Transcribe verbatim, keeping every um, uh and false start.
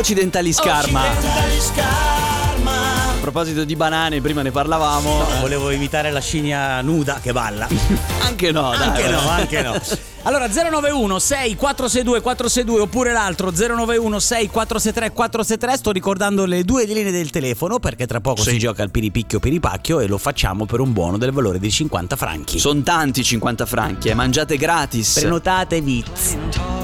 Occidentali Scarma. Occidentali Scarma. A proposito di banane, prima ne parlavamo. No, volevo imitare la scimmia nuda che balla. Anche no, dai. Anche no, anche no. Allora zero nove uno sei quattro sei due quattro sei due oppure l'altro zero nove uno sei quattro sei tre quattro sei tre. Sto ricordando le due linee del telefono perché tra poco Sì. si gioca al piripicchio piripacchio e lo facciamo per un buono del valore di cinquanta franchi. Sono tanti cinquanta franchi, eh, mangiate gratis. Prenotatevi.